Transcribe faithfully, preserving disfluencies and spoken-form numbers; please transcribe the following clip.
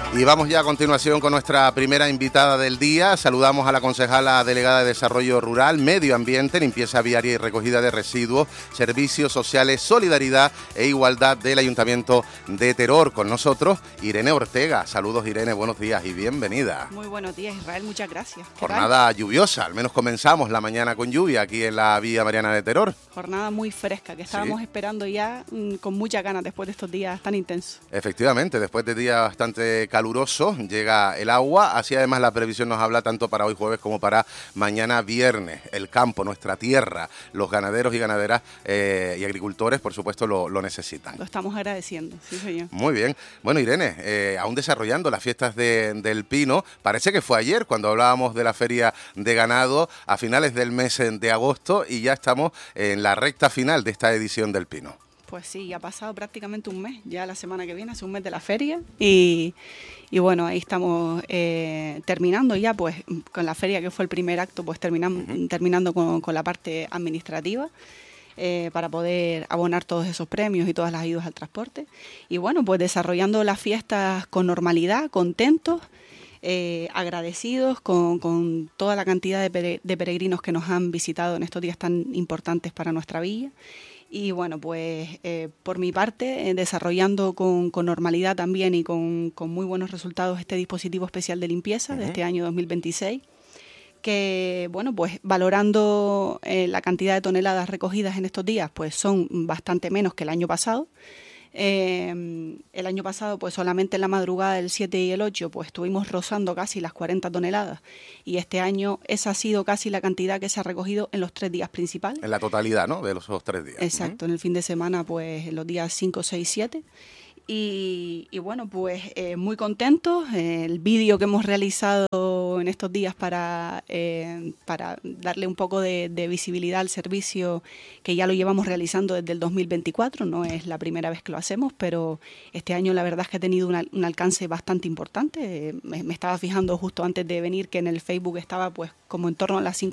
Y vamos ya a continuación con nuestra primera invitada del día. Saludamos a la concejala delegada de Desarrollo Rural, Medio Ambiente, Limpieza Viaria y Recogida de Residuos, Servicios Sociales, Solidaridad e Igualdad del Ayuntamiento de Teror. Con nosotros, Irene Ortega. Saludos, Irene, buenos días y bienvenida. Muy buenos días, Israel, muchas gracias. Jornada lluviosa, al menos comenzamos la mañana con lluvia aquí en la Vía Mariana de Teror. Jornada muy fresca, que estábamos ¿Sí? esperando ya mmm, con mucha ganas después de estos días tan intensos. Efectivamente, después de días bastante caluroso, llega el agua, así además la previsión nos habla tanto para hoy jueves como para mañana viernes. El campo, nuestra tierra, los ganaderos y ganaderas eh, y agricultores, por supuesto, lo, lo necesitan. Lo estamos agradeciendo, sí señor. Muy bien. Bueno, Irene, eh, aún desarrollando las fiestas de, del Pino, parece que fue ayer cuando hablábamos de la feria de ganado a finales del mes de agosto y ya estamos en la recta final de esta edición del Pino. Pues sí, ha pasado prácticamente un mes, ya la semana que viene, hace un mes de la feria y, y bueno, ahí estamos eh, terminando ya pues con la feria que fue el primer acto, pues terminam, uh-huh. terminando con, con la parte administrativa eh, para poder abonar todos esos premios y todas las ayudas al transporte y bueno, pues desarrollando las fiestas con normalidad, contentos, eh, agradecidos con, con toda la cantidad de, pere, de peregrinos que nos han visitado en estos días tan importantes para nuestra villa. Y bueno, pues eh, por mi parte, eh, desarrollando con, con normalidad también y con, con muy buenos resultados este dispositivo especial de limpieza uh-huh. de este año dos mil veintiséis, que bueno, pues valorando eh, la cantidad de toneladas recogidas en estos días, pues son bastante menos que el año pasado. Eh, el año pasado pues solamente en la madrugada del siete y el ocho pues estuvimos rozando casi las cuarenta toneladas y este año esa ha sido casi la cantidad que se ha recogido en los tres días principales. En la totalidad, ¿no? De los, los tres días. Exacto, uh-huh. en el fin de semana pues en los días cinco, seis, siete y, y bueno pues eh, muy contentos. Eh, el vídeo que hemos realizado en estos días para, eh, para darle un poco de, de visibilidad al servicio que ya lo llevamos realizando desde el dos mil veinticuatro, no es la primera vez que lo hacemos, pero este año la verdad es que ha tenido una, un alcance bastante importante. Eh, me, me estaba fijando justo antes de venir que en el Facebook estaba pues como en torno a las